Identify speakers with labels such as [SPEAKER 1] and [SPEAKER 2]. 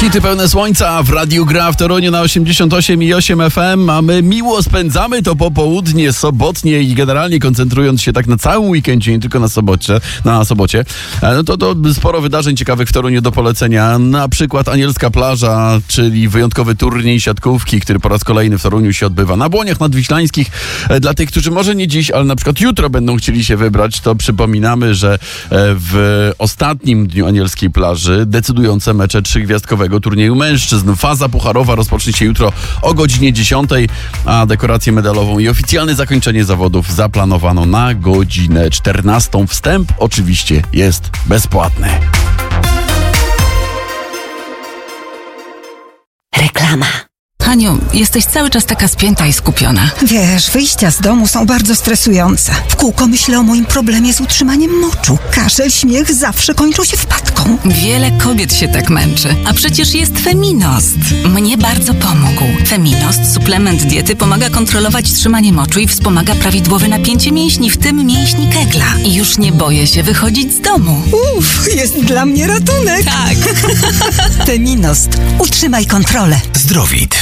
[SPEAKER 1] Hity pełne słońca w Radiu Gra w Toruniu na 88,8 FM. Mamy miło, spędzamy to popołudnie sobotnie i generalnie koncentrując się tak na całym weekendzie, nie tylko na sobocie. No to sporo wydarzeń ciekawych w Toruniu do polecenia. Na przykład Anielska Plaża, czyli wyjątkowy turniej siatkówki, który po raz kolejny w Toruniu się odbywa na Błoniach Nadwiślańskich. Dla tych, którzy może nie dziś, ale na przykład jutro będą chcieli się wybrać, to przypominamy, że w ostatnim dniu Anielskiej Plaży decydujące mecze trzygwiazdkowego turnieju mężczyzn. Faza pucharowa rozpocznie się jutro o godzinie 10, a dekorację medalową i oficjalne zakończenie zawodów zaplanowano na godzinę 14. Wstęp oczywiście jest bezpłatny.
[SPEAKER 2] Reklama.
[SPEAKER 3] Haniu, jesteś cały czas taka spięta i skupiona.
[SPEAKER 2] Wiesz, wyjścia z domu są bardzo stresujące. W kółko myślę o moim problemie z utrzymaniem moczu. Kaszel, śmiech zawsze kończą się wpadką.
[SPEAKER 3] Wiele kobiet się tak męczy. A przecież jest Feminost. Mnie bardzo pomógł. Feminost, suplement diety, pomaga kontrolować trzymanie moczu i wspomaga prawidłowe napięcie mięśni, w tym mięśni kegla. I już nie boję się wychodzić z domu.
[SPEAKER 2] Jest dla mnie ratunek.
[SPEAKER 3] Tak.
[SPEAKER 2] Feminost. Utrzymaj kontrolę.
[SPEAKER 4] Zdrowit.